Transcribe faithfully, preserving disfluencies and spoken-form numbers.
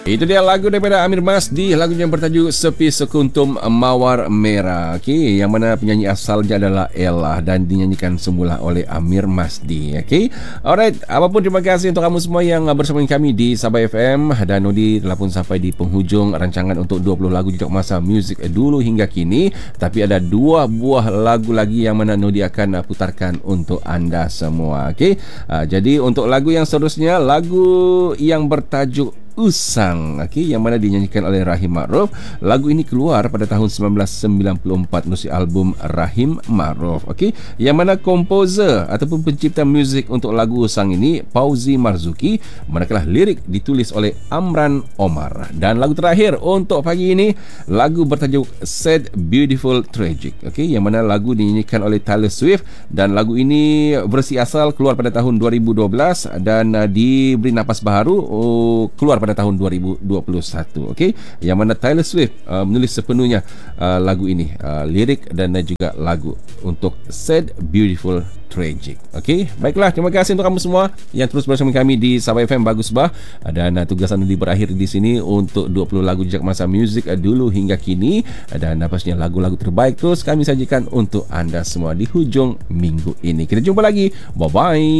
Itu dia lagu daripada Amir Masdi, lagu yang bertajuk Sepi Sekuntum Mawar Merah. Okey, yang mana penyanyi asalnya adalah Ella dan dinyanyikan semula oleh Amir Masdi. Okey. Alright, apapun terima kasih untuk kamu semua yang bersama kami di Sabah F M, dan Nodi telah pun sampai di penghujung rancangan untuk dua puluh lagu jejak masa muzik dulu hingga kini. Tapi ada dua buah lagu lagi yang mana Nodi akan putarkan untuk anda semua. Okey. Uh, jadi untuk lagu yang seterusnya, lagu yang bertajuk Usang, okay, yang mana dinyanyikan oleh Rahim Ma'ruf. Lagu ini keluar pada tahun sembilan belas sembilan puluh empat melalui album Rahim Ma'ruf, okay, yang mana komposer ataupun pencipta muzik untuk lagu Usang ini Fauzi Marzuki, manakala lirik ditulis oleh Amran Omar. Dan lagu terakhir untuk pagi ini, lagu bertajuk Sad Beautiful Tragic, okay, yang mana lagu dinyanyikan oleh Taylor Swift, dan lagu ini versi asal keluar pada tahun dua ribu dua belas dan uh, diberi napas baharu oh, keluar pada tahun dua ribu dua puluh satu, okey, yang mana Taylor Swift uh, menulis sepenuhnya uh, lagu ini, uh, lirik dan juga lagu untuk Sad Beautiful Tragic. Okey, baiklah, terima kasih untuk kamu semua yang terus bersama kami di Sabah F M Bagus Bah, dan uh, tugasan ini berakhir di sini untuk dua puluh lagu jejak masa muzik uh, dulu hingga kini, dan uh, pastinya lagu-lagu terbaik terus kami sajikan untuk anda semua di hujung minggu ini. Kita jumpa lagi, bye bye.